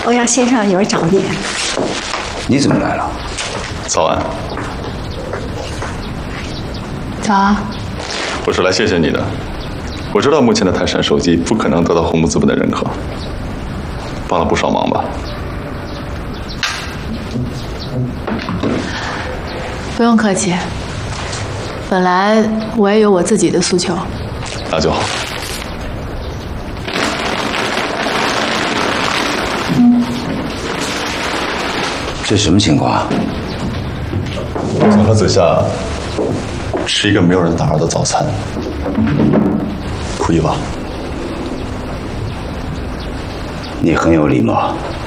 欧阳先生有人找你。 你怎么来了？ 早安。 早啊。 我是来谢谢你的。我知道目前的泰山手机不可能得到红木资本的认可，帮了不少忙吧？ 不用客气。本来我也有我自己的诉求。 那就好。 这什么情况？ 从和子夏吃一个没有人打扰的早餐，可以吧？ 你很有礼貌。